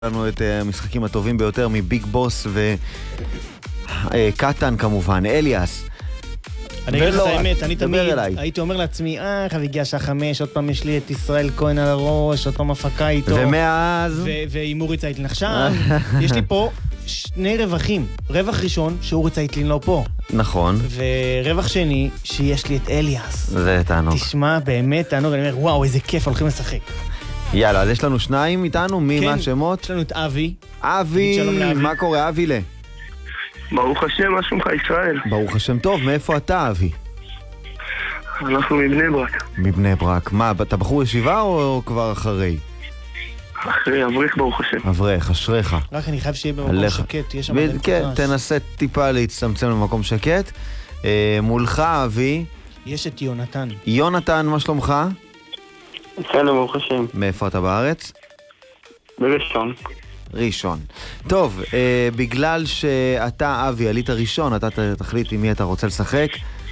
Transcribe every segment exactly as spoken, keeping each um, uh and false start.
לנו את המשחקים הטובים ביותר מביג בוס וקטן כמובן, אליאס. אני אגיד לך האמת, אני תמיד הייתי אומר לעצמי, אה, איך הגיע שעה חמש, עוד פעם יש לי את ישראל כהן על הראש, עוד פעם הפקה איתו. ומאז... ואימורי צייטלין. עכשיו, יש לי פה שני רווחים. רווח ראשון, שאורי צייטלין לא פה. נכון. ורווח שני, שיש לי את אליאס. זה תענוג. תשמע, באמת תענוג, אני אומר, וואו, איזה כיף, הולכים לשחק. יאללה, אז יש לנו שניים איתנו, מי, מה השמות? יש לנו את אבי. אבי, מה קורה, אבי לה? ברוך השם, מה שלומך ישראל? ברוך השם טוב, מאיפה אתה, אבי? אנחנו מבני ברק. מבני ברק. מה, אתה בחור ישיבה או כבר אחרי? אחרי, אבריך ברוך השם. אבריך, אשריך. רק אני חייב שיהיה במקום שקט, יש שם... כן, תנסה טיפה להצטמצם למקום שקט. מולך, אבי. יש את יונתן. יונתן, מה שלומך? בסדר, ברוך השם. מאיפה אתה בארץ? בראשון. ראשון. טוב, אה, בגלל שאתה, אבי, עלית ראשון, אתה תחליט עם מי אתה רוצה לשחק?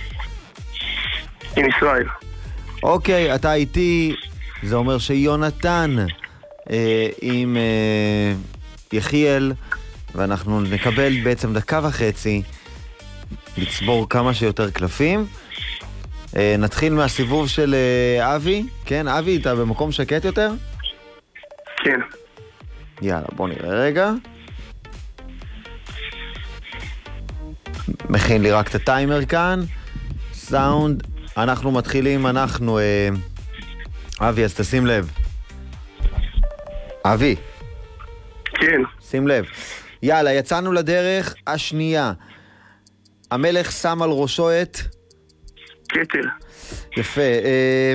עם ישראל. אוקיי, אתה איתי, זה אומר שיונתן אה, עם אה, יחיאל, ואנחנו נקבל בעצם דקה וחצי לצבור כמה שיותר קלפים. אה, נתחיל מהסיבוב של אה, אבי. כן, אבי, אתה במקום שקט יותר? כן. יאללה, בוא נראה רגע. מכין לי רק את הטיימר כאן. סאונד. אנחנו מתחילים, אנחנו... אה... אבי, אז תשים לב. אבי. כן. שים לב. יאללה, יצאנו לדרך השנייה. המלך שם על ראשו את... כתר. יפה. אה...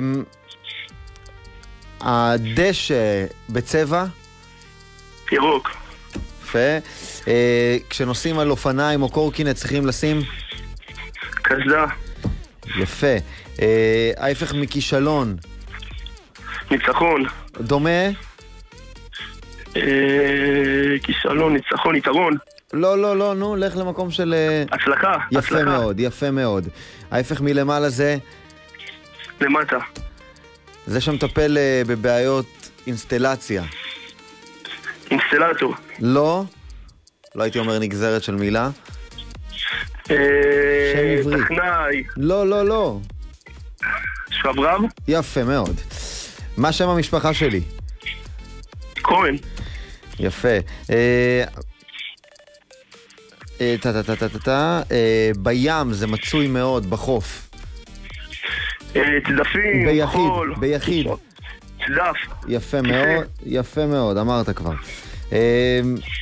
הדשא בצבע... ירוק. יפה. אה, כשנוסעים על אופניים או קורקינט צריכים לשים? קסדה. יפה. אה, ההפך מכישלון? ניצחון. דומה? אה, כישלון, ניצחון, יתרון. לא, לא, לא, נו, לך למקום של... הצלחה. יפה הצלחה. מאוד, יפה מאוד. ההפך מלמעלה זה? למטה. זה שמטפל אה, בבעיות אינסטלציה. אינסטלטור. לא? לא הייתי אומר נגזרת של מילה. אה... שם עברי. טכנאי. לא, לא, לא. שברב. יפה מאוד. מה שם המשפחה שלי? כהן. יפה. אה... אה... טה טה טה טה טה טה. אה... בים זה מצוי מאוד, בחוף. אה... צדפים. ביחיד, חול. ביחיד. צדף. יפה מאוד, יפה מאוד, אמרת כבר. אה...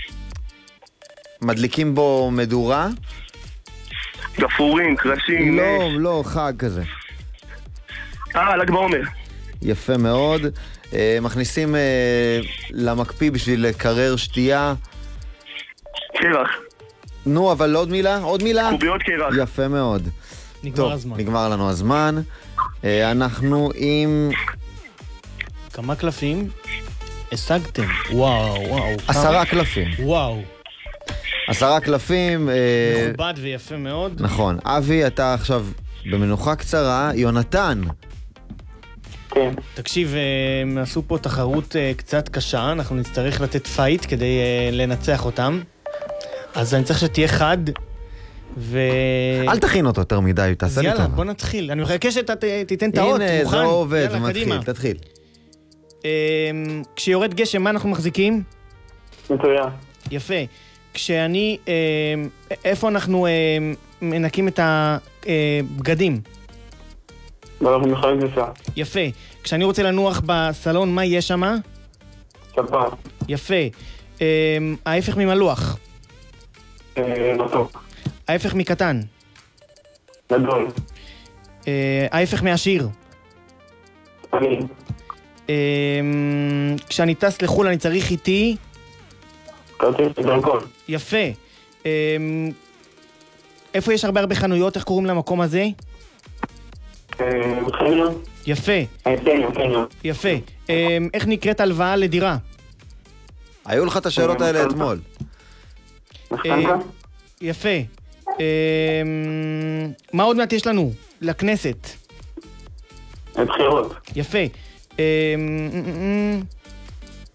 מדליקים בו מדורה? גפורים, קרשים. לא, לא, חג כזה. אה, ל"ג בעומר. יפה מאוד. אה, מכניסים אה, למקפיא בשביל לקרר שתייה. קרח. נו, אבל עוד מילה? עוד מילה? קוביות קרח. יפה מאוד. נגמר טוב, הזמן. נגמר לנו הזמן. אה, אנחנו עם... כמה קלפים? השגתם. וואו, וואו. עשרה קלפים. וואו. עשרה קלפים. אה... מכובד ויפה מאוד. נכון. אבי, אתה עכשיו במנוחה קצרה. יונתן. כן. תקשיב, הם עשו פה תחרות קצת קשה, אנחנו נצטרך לתת פייט כדי לנצח אותם. אז אני צריך שתהיה חד, ו... אל תכין אותו יותר מדי, תעשה לי טובה. יאללה, בוא נתחיל. אני מחכה שאתה תיתן את האות, הנה, מוכן? זה עובד, זה יאללה, מתחיל, קדימה. תתחיל. כשיורד גשם, מה אנחנו מחזיקים? מצוין. יפה. כשאני... איפה אנחנו מנקים את הבגדים? אנחנו מכולים כניסה. יפה. כשאני רוצה לנוח בסלון, מה יש שם? ספה. יפה. ההפך ממלוח. מתוק. ההפך מקטן. גדול. ההפך מעשיר. אני. כשאני טס לחול אני צריך איתי... כרטיס דרכון. יפה. איפה יש הרבה הרבה חנויות? איך קוראים למקום הזה? חניון. יפה. חניון, חניון. יפה. איך נקראת הלוואה לדירה? היו לך את השאלות האלה אתמול. משכנתה? יפה. מה עוד מעט יש לנו? לכנסת. בחירות. יפה.